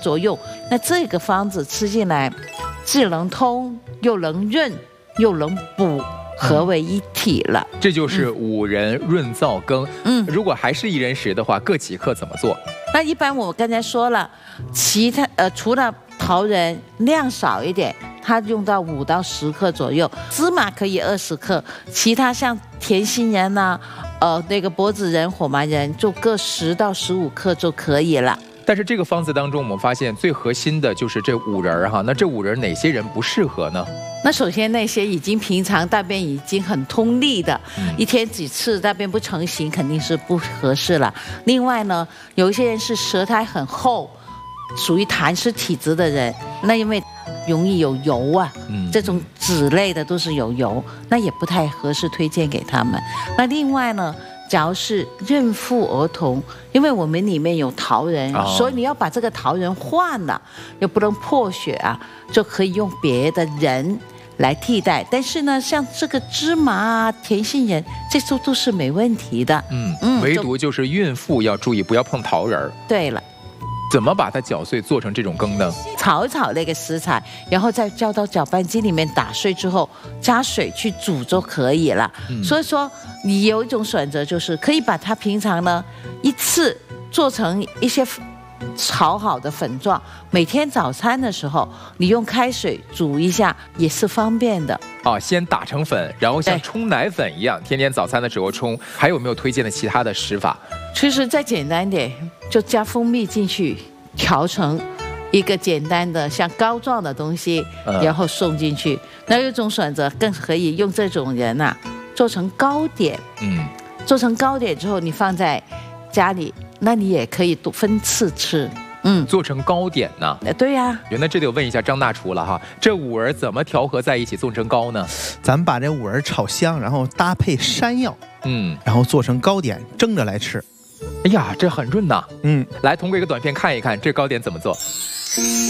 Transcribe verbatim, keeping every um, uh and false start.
左右。那这个方子吃进来，既能通又能润又能补。合为一体了， 嗯、这就是五仁润燥羹。 嗯， 如果还是一人食的话，各几克怎么做？ 那一般我刚才说了，其他呃除了桃仁量少一点，它用到五到十克左右，芝麻可以二十克，其他像甜杏仁呐、啊，呃那个柏子仁、火麻仁就各十到十五克就可以了。 但是这个方子当中，我们发现最核心的就是这五仁哈。那这五仁哪些人不适合呢？ 那首先那些已经平常大便已经很通利的， 嗯、 一天几次大便不成形，肯定是不合适了。另外呢，有一些人是舌苔很厚，属于痰湿体质的人，那因为容易有油啊，嗯、这种脂类的都是有油，那也不太合适推荐给他们。那另外呢？假如是孕妇儿童，因为我们里面有桃仁，哦、所以你要把这个桃仁换了，又不能破血啊，就可以用别的仁来替代。但是呢，像这个芝麻啊、甜杏仁，这些都是没问题的。 嗯嗯，唯独就是孕妇要注意，不要碰桃仁。 对了。 怎么把它搅碎做成这种羹呢？ 炒一炒那个食材，然后再交到搅拌机里面打碎之后，加水去煮就可以了。嗯、所以说，你有一种选择就是可以把它平常呢一次做成一些炒好的粉状，每天早餐的时候你用开水煮一下也是方便的。 啊，先打成粉，然后像冲奶粉一样，天天早餐的时候冲。还有没有推荐的其他的食法？ 其实再简单点，就加蜂蜜进去，调成一个简单的像膏状的东西，嗯、然后送进去。那有一种选择更可以用这种人啊，做成糕点。嗯，做成糕点之后，你放在家里，那你也可以多分次吃。嗯， 做成糕点呢？ 对呀、啊。 那这得问一下张大厨了哈，这五仁怎么调和在一起做成糕呢？ 咱们把这五仁炒香，然后搭配山药，嗯，然后做成糕点，蒸着来吃。 哎呀，这很润呐。 嗯， 来通过一个短片看一看这糕点怎么做。